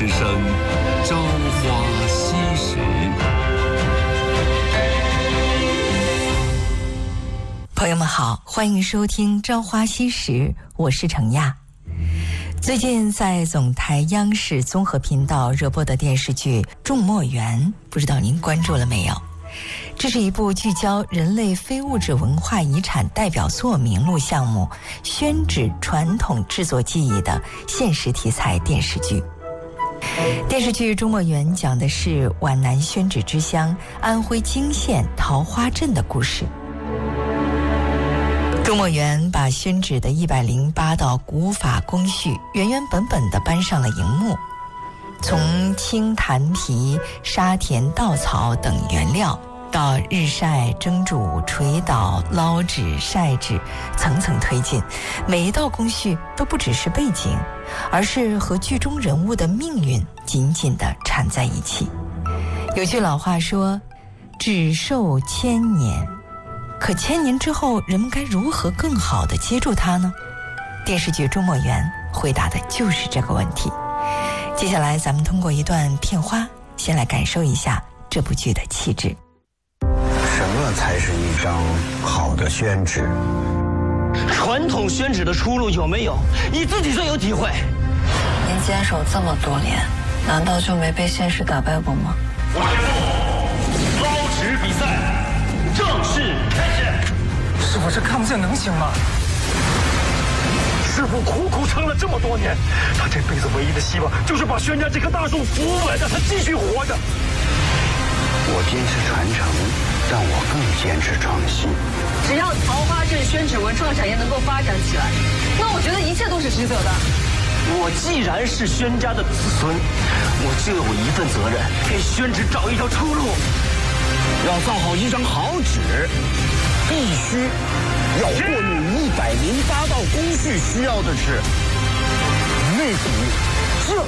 之声《朝花夕拾》。 朋友们好，欢迎收听《朝花夕拾》，我是程亚。最近在总台央视综合频道热播的电视剧《种墨园》，不知道您关注了没有？这是一部聚焦人类非物质文化遗产代表作名录项目宣纸传统制作技艺的现实题材电视剧。电视剧《种墨园》讲的是皖南宣纸之乡安徽泾县桃花镇的故事。种墨园把宣纸的108道古法工序原原本本地搬上了荧幕，从青檀皮、沙田稻草等原料，到日晒、蒸煮、捶捣、捞纸、晒纸，层层推进。每一道工序都不只是背景，而是和剧中人物的命运紧紧地缠在一起。有句老话说，纸寿1000年，可1000年之后，人们该如何更好地接住它呢？电视剧《种墨园》回答的就是这个问题。接下来咱们通过一段片花，先来感受一下这部剧的气质。 什么才是一张好的宣纸？ 传统宣纸的出路有没有？你自己最有体会。 您坚守这么多年，难道就没被现实打败过吗？ 我宣布，捞纸比赛正式开始。 师傅，这看不见能行吗？ 师傅苦苦撑了这么多年，他这辈子唯一的希望就是把宣家这棵大树扶稳，让它继续活着。 我坚持传承，让我更坚持创新。 只要桃花镇宣纸文创产业能够发展起来，那我觉得一切都是值得的。 我既然是宣家的子孙，我就有一份责任，给宣纸找一条出路。 要造好一张好纸，必须要过你108道工序需要的是内笔这。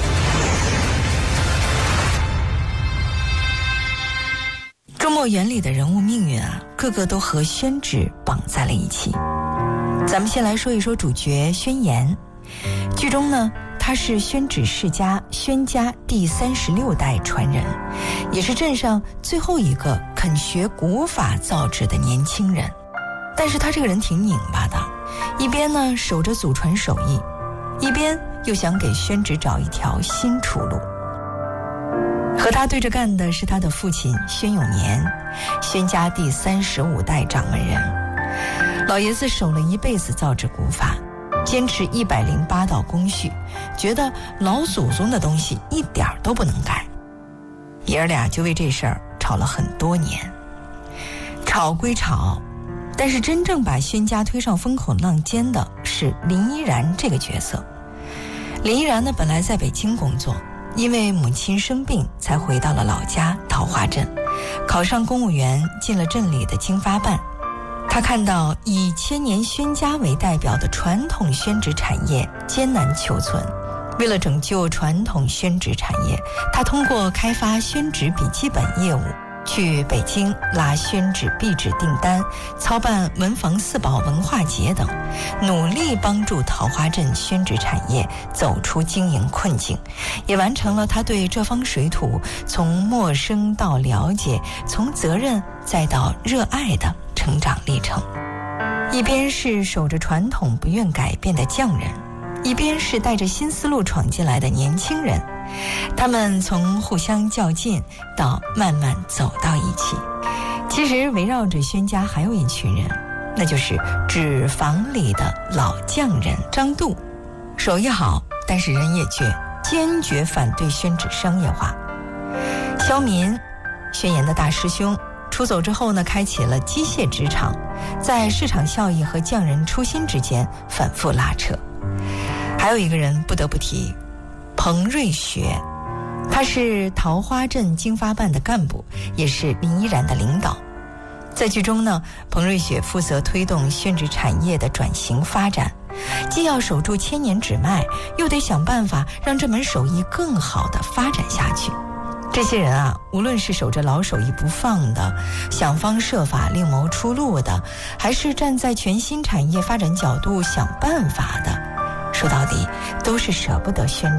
种墨园里的人物命运啊，个个都和宣纸绑在了一起。咱们先来说一说主角宣言。剧中呢，他是宣纸世家宣家第36代传人，也是镇上最后一个肯学古法造纸的年轻人。但是他这个人挺拧巴的，一边呢守着祖传手艺，一边又想给宣纸找一条新出路。和他对着干的是他的父亲宣永年，宣家第35代掌门人。老爷子守了一辈子造纸古法，坚持108道工序，觉得老祖宗的东西一点都不能改。爷儿俩就为这事儿吵了很多年。吵归吵，但是真正把宣家推上风口浪尖的是林依然这个角色。林依然呢，本来在北京工作，因为母亲生病才回到了老家桃花镇，考上公务员，进了镇里的经发办。他看到以千年宣家为代表的传统宣纸产业艰难求存，为了拯救传统宣纸产业，他通过开发宣纸笔记本业务，去北京拉宣纸壁纸订单，操办文房四宝文化节等，努力帮助桃花镇宣纸产业走出经营困境，也完成了他对这方水土从陌生到了解，从责任再到热爱的成长历程。一边是守着传统不愿改变的匠人，一边是带着新思路闯进来的年轻人，他们从互相较劲到慢慢走到一起。其实围绕着宣家还有一群人，那就是纸坊里的老匠人张度，手艺好，但是人也倔，坚决反对宣纸商业化。肖民，宣言的大师兄，出走之后呢，开启了机械纸厂，在市场效益和匠人初心之间反复拉扯。还有一个人不得不提，彭瑞学，他是桃花镇经发办的干部，也是林依然的领导。在剧中呢，彭瑞雪负责推动宣纸产业的转型发展，既要守住千年纸脉，又得想办法让这门手艺更好地发展下去。这些人啊，无论是守着老手艺不放的，想方设法另谋出路的，还是站在全新产业发展角度想办法的，说到底都是舍不得宣纸，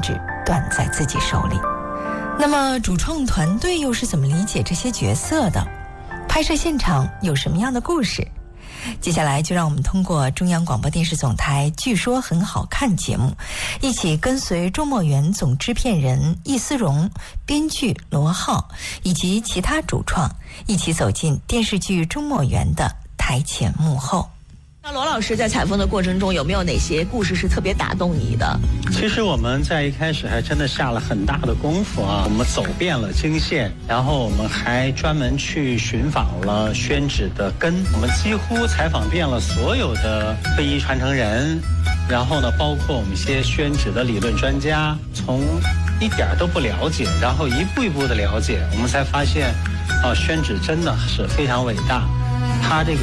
断在自己手里。那么主创团队又是怎么理解这些角色的？拍摄现场有什么样的故事？接下来就让我们通过中央广播电视总台据说很好看节目，一起跟随周末园总制片人易思荣、编剧罗浩以及其他主创，一起走进电视剧周末园的台前幕后。 那罗老师在采风的过程中，有没有哪些故事是特别打动你的？ 其实我们在一开始还真的下了很大的功夫啊，我们走遍了京县，然后我们还专门去寻访了宣纸的根，我们几乎采访遍了所有的非遗传承人，然后呢，包括我们一些宣纸的理论专家，从一点都不了解，然后一步一步的了解，我们才发现，宣纸真的是非常伟大。它这个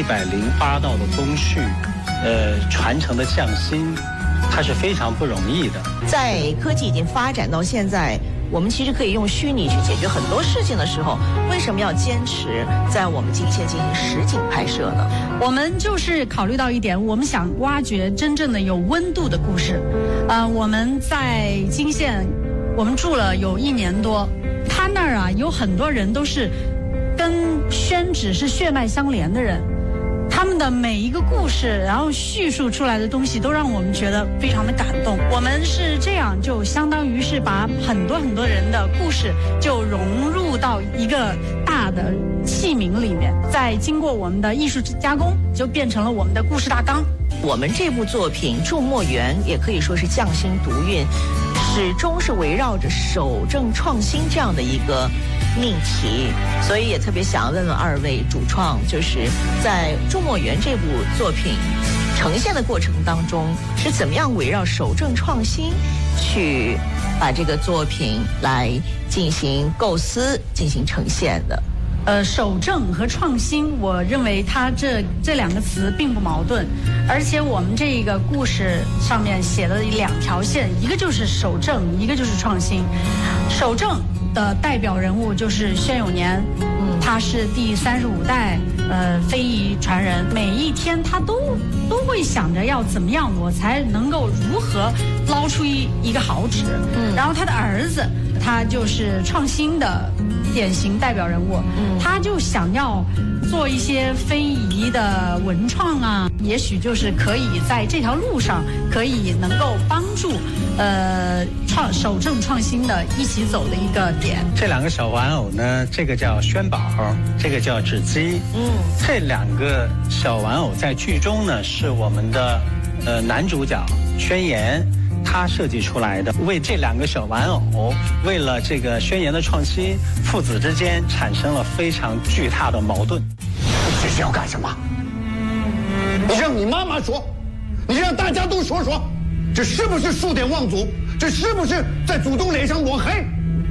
108道的工序，传承的匠心，它是非常不容易的。 在科技已经发展到现在，我们其实可以用虚拟去解决很多事情的时候，为什么要坚持在我们京县进行实景拍摄呢？ 我们就是考虑到一点，我们想挖掘真正的有温度的故事。我们在京县，我们住了有1年多，他那儿啊有很多人都是跟宣纸是血脉相连的人，他们的每一个故事，然后叙述出来的东西都让我们觉得非常的感动。我们是这样，就相当于是把很多人的故事就融入到一个大的器皿里面，再经过我们的艺术加工，就变成了我们的故事大纲。 我们这部作品《祝墨园》也可以说是匠心独运，始终是围绕着守正创新这样的一个命题，所以也特别想问问二位主创，就是在《祝墨园》这部作品呈现的过程当中，是怎么样围绕守正创新去把这个作品来进行构思、进行呈现的？ 守正和创新，我认为它这两个词并不矛盾，而且我们这个故事上面写了2条线，一个就是守正，一个就是创新。守正的代表人物就是宣永年，他是第35代非遗传人，每一天他都会想着要怎么样我才能够如何捞出一个好纸。然后他的儿子，他就是创新的典型代表人物，他就想要做一些非遗的文创啊，也许就是可以在这条路上可以能够帮助守正创新的一起走的一个点。 这2个小玩偶呢，这个叫宣宝，这个叫纸鸡。这2个小玩偶在剧中呢是我们的男主角宣言他设计出来的，为这2个小玩偶，为了这个宣言的创新，父子之间产生了非常巨大的矛盾。 你这是要干什么？你让你妈妈说，你让大家都说说，这是不是数典忘祖？这是不是在祖宗脸上抹黑？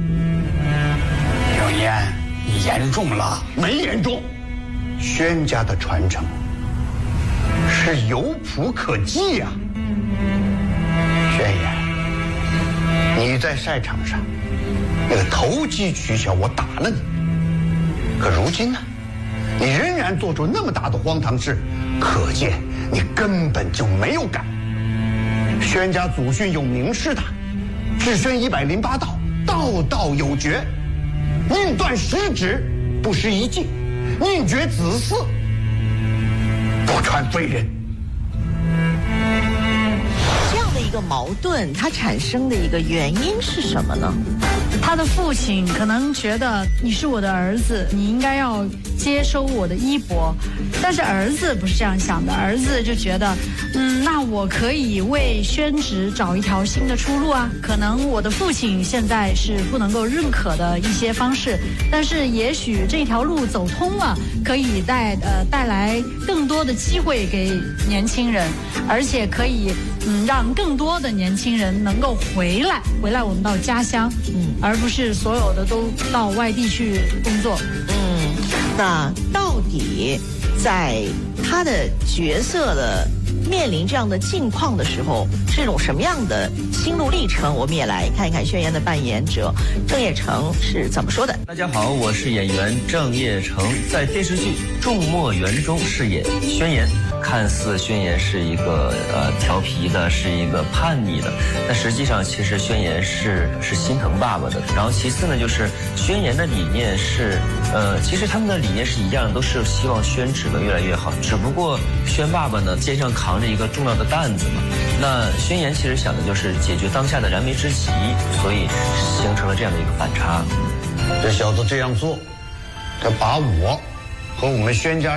永言，你严重了。 没严重，宣家的传承是有谱可记呀。宣言，你在赛场上那个投机取巧，我打了你。可如今呢，你仍然做出那么大的荒唐事，可见你根本就没有改。宣家祖训有明示的，制宣108道，道道有诀。宁断10指，不失1计；宁绝子嗣，不传非人。 一个矛盾，它产生的一个原因是什么呢？ 他的父亲可能觉得你是我的儿子，你应该要接收我的衣钵，但是儿子不是这样想的，儿子就觉得，那我可以为宣纸找一条新的出路啊。可能我的父亲现在是不能够认可的一些方式，但是也许这条路走通了，可以带来更多的机会给年轻人，而且可以让更多的年轻人能够回来我们到家乡，而不是所有的都到外地去工作。 那到底在他的角色的面临这样的境况的时候，是一种什么样的心路历程？我们也来看一看宣言的扮演者郑业成是怎么说的。 大家好，我是演员郑业成，在电视剧《众墨园》中饰演宣言。看似宣言是一个调皮的，是一个叛逆的，但实际上其实宣言是心疼爸爸的。然后其次呢，就是宣言的理念是其实他们的理念是一样的，都是希望宣纸呢越来越好。只不过宣爸爸呢肩上扛着一个重要的担子嘛，那宣言其实想的就是解决当下的燃眉之急，所以形成了这样的一个反差。 这小子这样做，他把我和我们宣家